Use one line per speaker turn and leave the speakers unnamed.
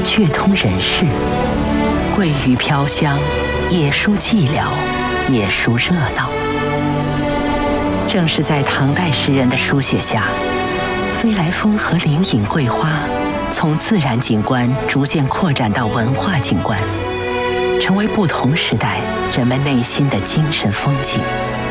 阙通人世，桂语飘香，也抒寂寥，也抒热闹。正是在唐代诗人的书写下，飞来峰和灵隐桂花从自然景观逐渐扩展到文化景观，成为不同时代人们内心的精神风景。